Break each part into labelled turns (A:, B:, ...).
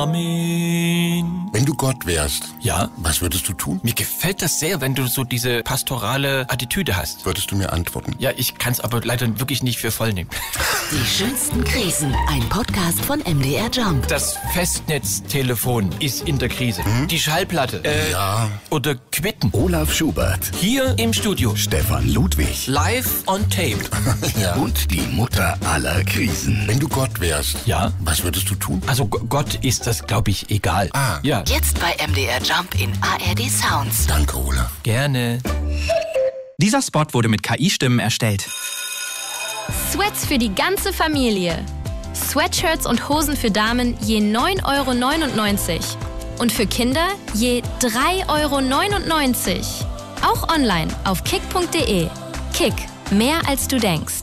A: Amen.
B: Wenn du Gott wärst,
A: Ja?
B: was würdest du tun?
A: Mir gefällt das sehr, wenn du so diese pastorale Attitüde hast.
B: Würdest du mir antworten?
A: Ja, ich kann es aber leider wirklich nicht für voll nehmen.
C: Die schönsten Krisen. Ein Podcast von MDR Jump.
A: Das Festnetztelefon ist in der Krise. Die Schallplatte.
B: Ja.
A: Oder Quitten.
D: Olaf Schubert,
A: Hier im Studio.
D: Stefan Ludwig
A: Live on tape.
B: Ja.
D: und die Mutter aller Krisen.
B: Wenn du Gott wärst,
A: Ja?
B: was würdest du tun?
A: Also Gott ist das, glaube ich, egal.
B: Ah.
A: Ja,
C: Jetzt bei MDR Jump in ARD Sounds.
B: Danke, Olaf.
A: gerne.
E: Dieser Spot wurde mit KI-Stimmen erstellt.
F: Sweats für die ganze Familie. Sweatshirts und Hosen für Damen je 9,99 € und für Kinder je 3,99 €. Auch online auf kick.de. Kick, mehr als du denkst.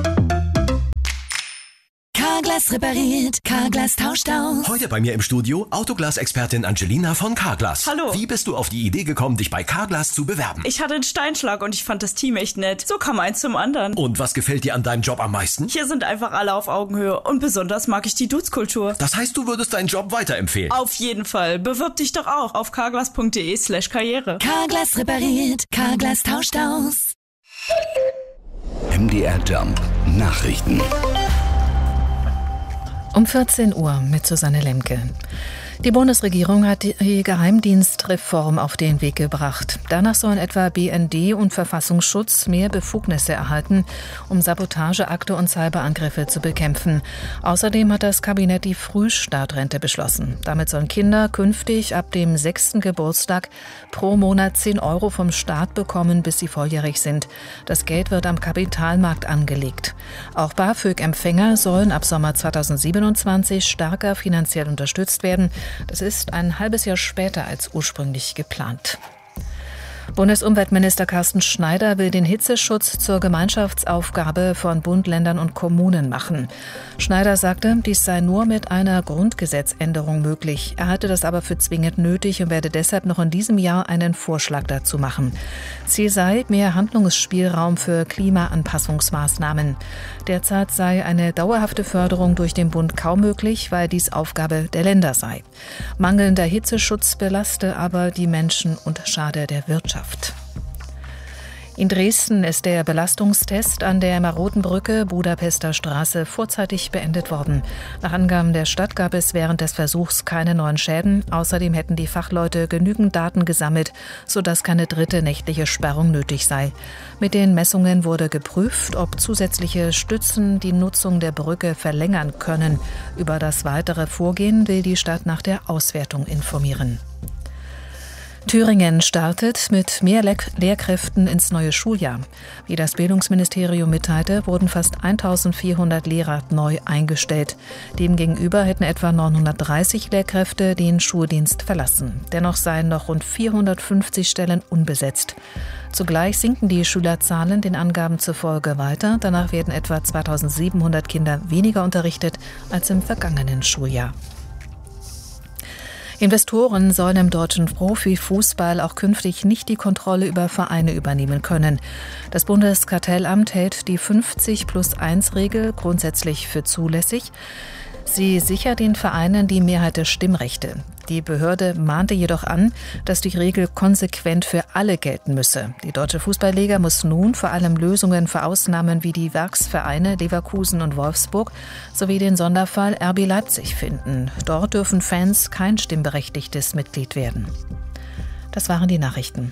C: Carglass repariert, Carglass tauscht aus.
G: Heute bei mir im Studio Autoglas-Expertin Angelina von Carglass.
H: Hallo.
G: Wie bist du auf die Idee gekommen, dich bei Carglass zu bewerben?
H: Ich hatte einen Steinschlag und ich fand das Team echt nett. So kam eins zum anderen.
G: Und was gefällt dir an deinem Job am meisten?
H: Hier sind einfach alle auf Augenhöhe und besonders mag ich die Dudes-Kultur.
G: Das heißt, du würdest deinen Job weiterempfehlen?
H: Auf jeden Fall. Bewirb dich doch auch auf carglass.de/karriere.
C: Carglass repariert, Carglass tauscht aus.
D: MDR Jump Nachrichten.
I: Um 14 Uhr mit Susanne Lemke. Die Bundesregierung hat die Geheimdienstreform auf den Weg gebracht. Danach sollen etwa BND und Verfassungsschutz mehr Befugnisse erhalten, um Sabotageakte und Cyberangriffe zu bekämpfen. Außerdem hat das Kabinett die Frühstartrente beschlossen. Damit sollen Kinder künftig ab dem 6. Geburtstag pro Monat 10 € vom Staat bekommen, bis sie volljährig sind. Das Geld wird am Kapitalmarkt angelegt. Auch BAföG-Empfänger sollen ab Sommer 2027 stärker finanziell unterstützt werden. Das ist ein halbes Jahr später als ursprünglich geplant. Bundesumweltminister Carsten Schneider will den Hitzeschutz zur Gemeinschaftsaufgabe von Bund, Ländern und Kommunen machen. Schneider sagte, dies sei nur mit einer Grundgesetzänderung möglich. Er halte das aber für zwingend nötig und werde deshalb noch in diesem Jahr einen Vorschlag dazu machen. Ziel sei mehr Handlungsspielraum für Klimaanpassungsmaßnahmen. Derzeit sei eine dauerhafte Förderung durch den Bund kaum möglich, weil dies Aufgabe der Länder sei. Mangelnder Hitzeschutz belaste aber die Menschen und schade der Wirtschaft. In Dresden ist der Belastungstest an der Marodenbrücke Budapester Straße vorzeitig beendet worden. Nach Angaben der Stadt gab es während des Versuchs keine neuen Schäden. Außerdem hätten die Fachleute genügend Daten gesammelt, sodass keine dritte nächtliche Sperrung nötig sei. Mit den Messungen wurde geprüft, ob zusätzliche Stützen die Nutzung der Brücke verlängern können. Über das weitere Vorgehen will die Stadt nach der Auswertung informieren. Thüringen startet mit mehr Lehrkräften ins neue Schuljahr. Wie das Bildungsministerium mitteilte, wurden fast 1400 Lehrer neu eingestellt. Demgegenüber hätten etwa 930 Lehrkräfte den Schuldienst verlassen. Dennoch seien noch rund 450 Stellen unbesetzt. Zugleich sinken die Schülerzahlen den Angaben zufolge weiter. Danach werden etwa 2700 Kinder weniger unterrichtet als im vergangenen Schuljahr. Investoren sollen im deutschen Profifußball auch künftig nicht die Kontrolle über Vereine übernehmen können. Das Bundeskartellamt hält die 50+1-Regel grundsätzlich für zulässig. Sie sichert den Vereinen die Mehrheit der Stimmrechte. Die Behörde mahnte jedoch an, dass die Regel konsequent für alle gelten müsse. Die Deutsche Fußballliga muss nun vor allem Lösungen für Ausnahmen wie die Werksvereine Leverkusen und Wolfsburg sowie den Sonderfall RB Leipzig finden. Dort dürfen Fans kein stimmberechtigtes Mitglied werden. Das waren die Nachrichten.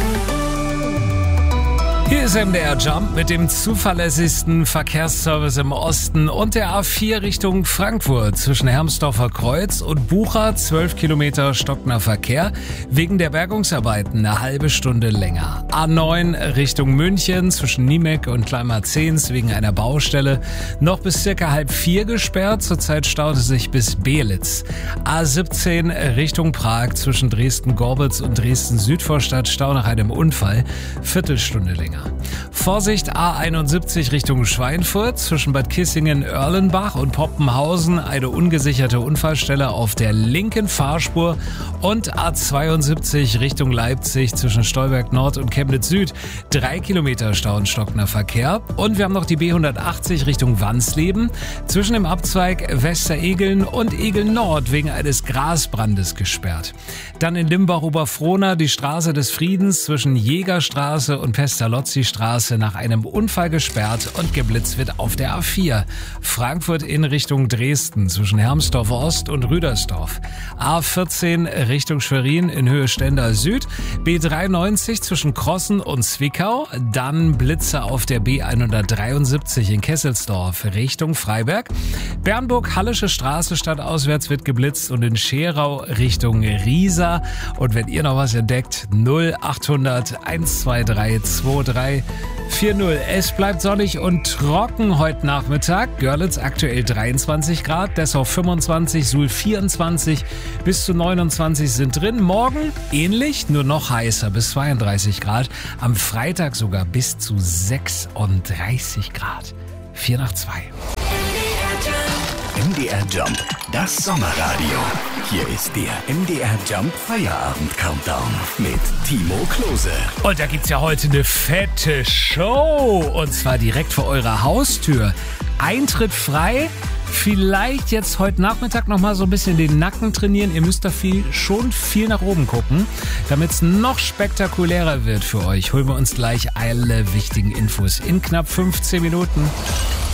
J: Hier ist MDR Jump mit dem zuverlässigsten Verkehrsservice im Osten und der A4 Richtung Frankfurt zwischen Hermsdorfer Kreuz und Bucha 12 Kilometer stockender Verkehr, wegen der Bergungsarbeiten eine halbe Stunde länger. A9 Richtung München zwischen Niemek und Kleinmarzens wegen einer Baustelle noch bis circa 3:30 gesperrt, zurzeit staut es sich bis Belitz. A17 Richtung Prag zwischen Dresden-Gorbitz und Dresden-Südvorstadt, Stau nach einem Unfall, Viertelstunde länger. Mittelmeer. Vorsicht A71 Richtung Schweinfurt zwischen Bad Kissingen-Erlenbach und Poppenhausen eine ungesicherte Unfallstelle auf der linken Fahrspur und A72 Richtung Leipzig zwischen Stolberg Nord und Chemnitz Süd 3 Kilometer Stau und stockender Verkehr. Und wir haben noch die B180 Richtung Wansleben zwischen dem Abzweig Westeregeln und Egeln Nord wegen eines Grasbrandes gesperrt. Dann in Limbach-Oberfrohna die Straße des Friedens zwischen Jägerstraße und Pestalozzi-Straße nach einem Unfall gesperrt und geblitzt wird auf der A4. Frankfurt in Richtung Dresden zwischen Hermsdorf Ost und Rüdersdorf. A14 Richtung Schwerin in Höhe Stendal Süd. B93 zwischen Crossen und Zwickau. Dann Blitze auf der B173 in Kesselsdorf Richtung Freiberg. Bernburg-Hallische Straße stadtauswärts wird geblitzt und in Scherau Richtung Riesa. Und wenn ihr noch was entdeckt, 0800 123 23 40. Es bleibt sonnig und trocken heute Nachmittag. Görlitz aktuell 23 Grad, Dessau 25, Suhl 24, bis zu 29 sind drin. Morgen ähnlich, nur noch heißer bis 32 Grad. Am Freitag sogar bis zu 36 Grad. 4 nach 2.
D: MDR Jump, das Sommerradio. Hier ist der MDR Jump Feierabend Countdown mit Timo Klose.
J: Und da gibt's ja heute eine fette Show. Und zwar direkt vor eurer Haustür. Eintritt frei. Vielleicht jetzt heute Nachmittag nochmal so ein bisschen den Nacken trainieren. Ihr müsst da schon viel nach oben gucken. Damit es noch spektakulärer wird für euch, holen wir uns gleich alle wichtigen Infos in knapp 15 Minuten.